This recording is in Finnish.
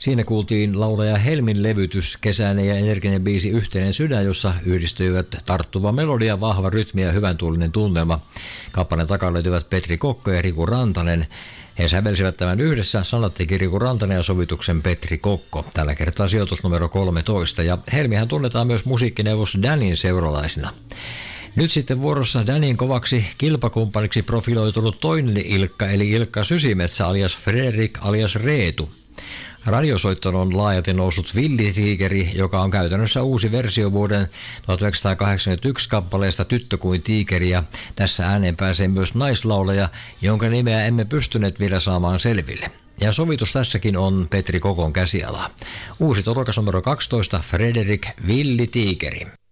Siinä kuultiin laulaja Helmin levytys, kesäinen ja energinen biisi Yhteinen sydän, jossa yhdistyivät tarttuva melodia, vahva rytmi ja hyvän tuulinen tunnelma. Kappaleen takaa löytyvät Petri Kokko ja Riku Rantanen. He sävelsivät tämän yhdessä, sanat teki Riku Rantanen ja sovituksen Petri Kokko. Tällä kertaa sijoitus numero 13, ja Helmihän tunnetaan myös musiikkineuvos Danin seuralaisina. Nyt sitten vuorossa Danin kovaksi kilpakumppaniksi profiloitunut toinen Ilkka, eli Ilkka Sysimetsä alias Fredrik alias Reetu. Radiosoittoon on laajalti noussut Villitiikeri, joka on käytännössä uusi versio vuoden 1981 kappaleesta Tyttö kuin tiikeri, ja tässä ääneen pääsee myös naislaulaja, jonka nimeä emme pystyneet vielä saamaan selville. Ja sovitus tässäkin on Petri Kokon käsiala. Uusi tulokas numero 12, Fredrik Villitiikeri.